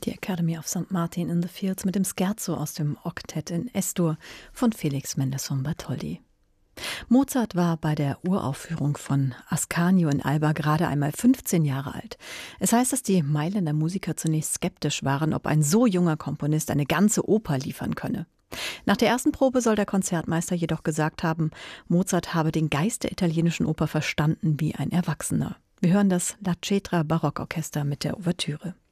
Die Academy of St. Martin in the Fields mit dem Scherzo aus dem Oktett in Es-Dur von Felix Mendelssohn Bartholdy. Mozart war bei der Uraufführung von Ascanio in Alba gerade einmal 15 Jahre alt. Es heißt, dass die Mailänder Musiker zunächst skeptisch waren, ob ein so junger Komponist eine ganze Oper liefern könne. Nach der ersten Probe soll der Konzertmeister jedoch gesagt haben, Mozart habe den Geist der italienischen Oper verstanden wie ein Erwachsener. Wir hören das La Cetra Barockorchester mit der Ouvertüre.